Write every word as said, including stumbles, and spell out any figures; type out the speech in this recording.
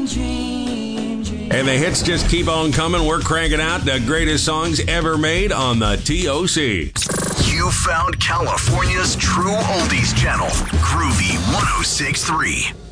And the hits just keep on coming. We're cranking out the greatest songs ever made on the T O C. You found California's true oldies channel, Groovy one oh six point three.